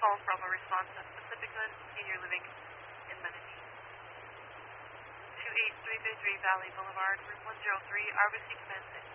call from a response of Pacifica Senior Living in Medellin. 28333 Valley Boulevard, room 103, Argosy commencing.